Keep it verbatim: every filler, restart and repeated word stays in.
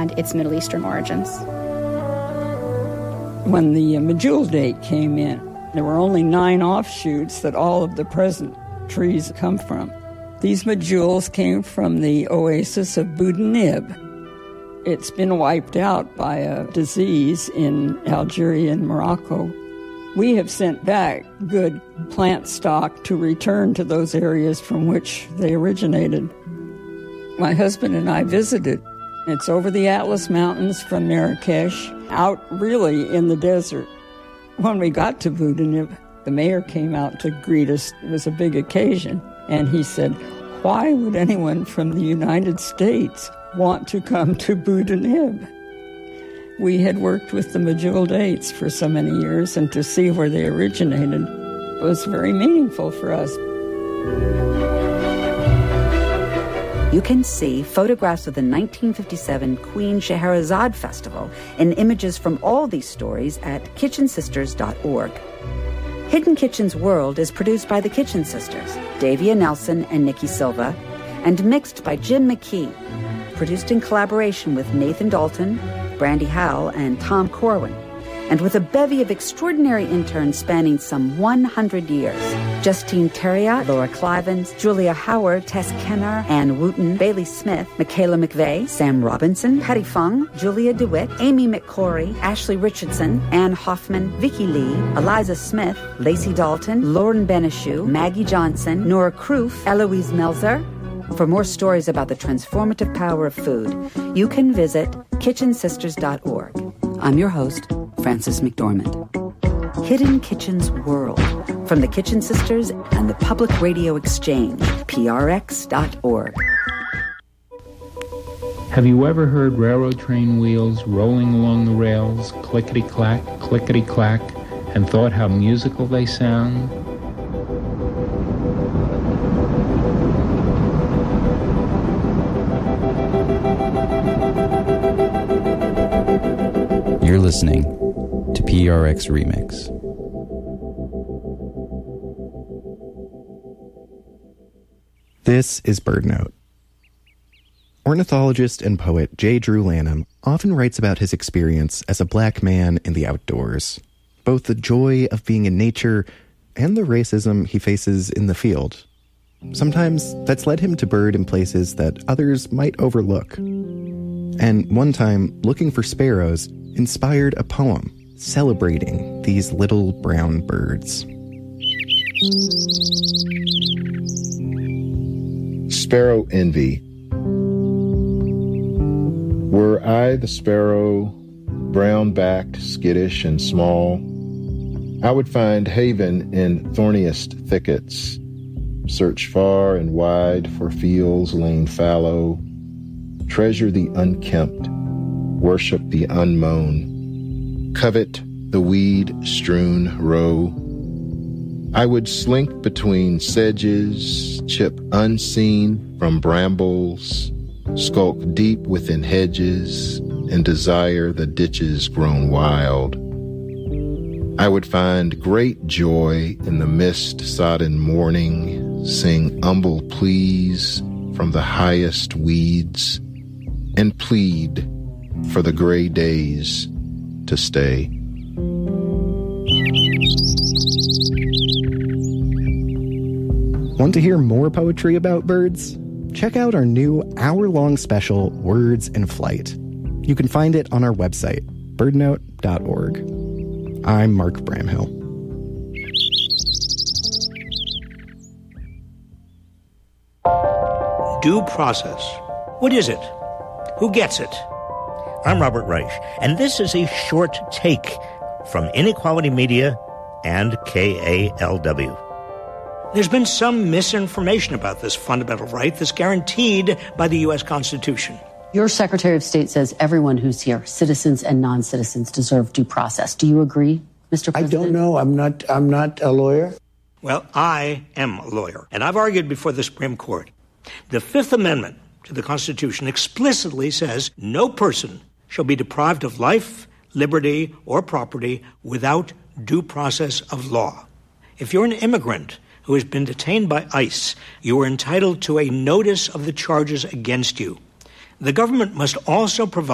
and its Middle Eastern origins. When the uh, Medjool date came in, there were only nine offshoots that all of the present trees come from. These Medjools came from the oasis of Boudinib. It's been wiped out by a disease in Algeria and Morocco. We have sent back good plant stock to return to those areas from which they originated. My husband and I visited. It's over the Atlas Mountains from Marrakesh, out really in the desert. When we got to Boudinib, the mayor came out to greet us. It was a big occasion. And he said, "Why would anyone from the United States want to come to Boudinib?" We had worked with the Medjool dates for so many years, and to see where they originated was very meaningful for us. You can see photographs of the nineteen fifty-seven Queen Scheherazade Festival and images from all these stories at kitchen sisters dot org. Hidden Kitchen's World is produced by the Kitchen Sisters, Davia Nelson and Nikki Silva, and mixed by Jim McKee. Produced in collaboration with Nathan Dalton, Brandy Howell, and Tom Corwin, and with a bevy of extraordinary interns spanning some one hundred years. Justine Terriot, Laura Clivens, Julia Howard, Tess Kenner, Ann Wooten, Bailey Smith, Michaela McVeigh, Sam Robinson, Patty Fung, Julia DeWitt, Amy McCory, Ashley Richardson, Ann Hoffman, Vicky Lee, Eliza Smith, Lacey Dalton, Lauren Beneshu, Maggie Johnson, Nora Kroof, Eloise Melzer. For more stories about the transformative power of food, you can visit kitchen sisters dot org. I'm your host, Frances McDormand. Hidden Kitchen's World, from the Kitchen Sisters and the Public Radio Exchange, P R X dot org. Have you ever heard railroad train wheels rolling along the rails, clickety-clack, clickety-clack, and thought how musical they sound? You're listening to P R X Remix. This is BirdNote. Ornithologist and poet J. Drew Lanham often writes about his experience as a black man in the outdoors, both the joy of being in nature and the racism he faces in the field. Sometimes that's led him to bird in places that others might overlook. And one time, looking for sparrows inspired a poem celebrating these little brown birds. Sparrow Envy. Were I the sparrow, brown-backed, skittish, and small, I would find haven in thorniest thickets, search far and wide for fields lain fallow, treasure the unkempt, worship the unmown, covet the weed-strewn row. I would slink between sedges, chip unseen from brambles, skulk deep within hedges, and desire the ditches grown wild. I would find great joy in the mist-sodden morning, sing humble pleas from the highest weeds, and plead for the gray days to stay. Want to hear more poetry about birds? Check out our new hour-long special, Words in Flight. You can find it on our website, bird note dot org. I'm Mark Bramhill. Due process. What is it? Who gets it? I'm Robert Reich, and this is a short take from Inequality Media and K A L W. There's been some misinformation about this fundamental right that's guaranteed by the U S Constitution. Your Secretary of State says everyone who's here, citizens and non-citizens, deserve due process. Do you agree, Mister President? I don't know. I'm not, I'm not a lawyer. Well, I am a lawyer, and I've argued before the Supreme Court. The Fifth Amendment to the Constitution explicitly says no person shall be deprived of life, liberty, or property without due process of law. If you're an immigrant who has been detained by ICE, you are entitled to a notice of the charges against you. The government must also provide